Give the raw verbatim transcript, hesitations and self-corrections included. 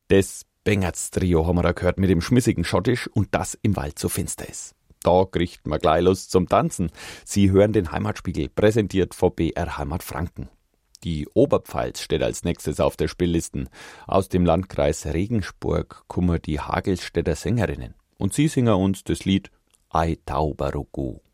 Das Bengerts-Trio haben wir da gehört mit dem schmissigen Schottisch und das im Wald so finster ist. Da kriegt man gleich Lust zum Tanzen. Sie hören den Heimatspiegel, präsentiert von B R Heimat Franken. Die Oberpfalz steht als nächstes auf der Spiellisten. Aus dem Landkreis Regensburg kommen die Hagelstädter Sängerinnen. Und sie singen uns das Lied Ei Tauberugu.